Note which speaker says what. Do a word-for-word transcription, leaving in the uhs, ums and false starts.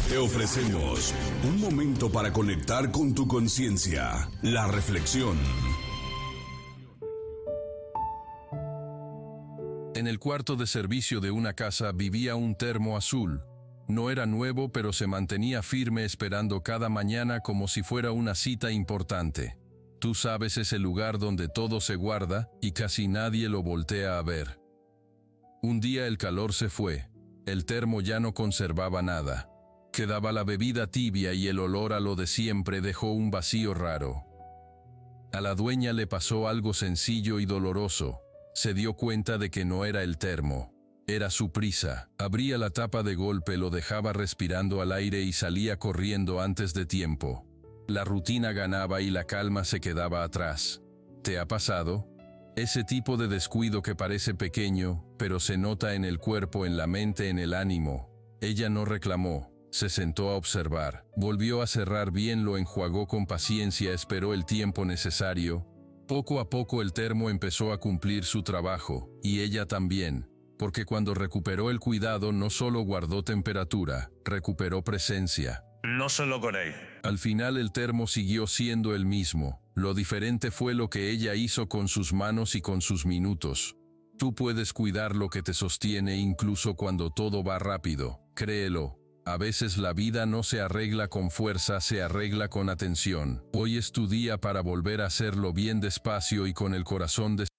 Speaker 1: Te ofrecemos un momento para conectar con tu conciencia, la reflexión.
Speaker 2: En el cuarto de servicio de una casa vivía un termo azul. No era nuevo, pero se mantenía firme esperando cada mañana como si fuera una cita importante. Tú sabes, ese lugar donde todo se guarda y casi nadie lo voltea a ver. Un día el calor se fue. El termo ya no conservaba nada. Quedaba la bebida tibia y el olor a lo de siempre dejó un vacío raro. A la dueña le pasó algo sencillo y doloroso. Se dio cuenta de que no era el termo. Era su prisa. Abría la tapa de golpe, lo dejaba respirando al aire y salía corriendo antes de tiempo. La rutina ganaba y la calma se quedaba atrás. ¿Te ha pasado? Ese tipo de descuido que parece pequeño, pero se nota en el cuerpo, en la mente, en el ánimo. Ella no reclamó. Se sentó a observar. Volvió a cerrar bien, lo enjuagó con paciencia, esperó el tiempo necesario. Poco a poco el termo empezó a cumplir su trabajo, y ella también, porque cuando recuperó el cuidado no solo guardó temperatura, recuperó presencia.
Speaker 3: No se lo coréis.
Speaker 2: Al final el termo siguió siendo el mismo. Lo diferente fue lo que ella hizo con sus manos y con sus minutos. Tú puedes cuidar lo que te sostiene incluso cuando todo va rápido, créelo. A veces la vida no se arregla con fuerza, se arregla con atención. Hoy es tu día para volver a hacerlo bien despacio y con el corazón despejado.